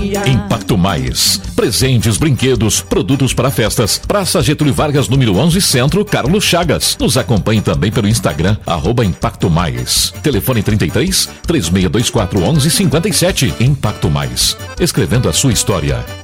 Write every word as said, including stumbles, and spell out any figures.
dia. Impacto Mais. Presentes, brinquedos, produtos para festas. Praça Getúlio Vargas, número onze, Centro, Carlos Chagas. Nos acompanhe também pelo Instagram, arroba Impacto Mais. Telefone trinta e três, três seis dois quatro, onze cinquenta e sete. Impacto Mais. Escrevendo a sua história.